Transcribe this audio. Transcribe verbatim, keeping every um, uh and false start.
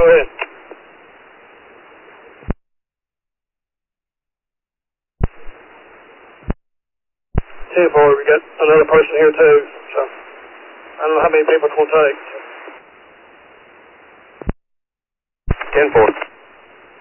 Go ahead. ten four, we got another person here too, so I don't know how many people it's going to take. ten four.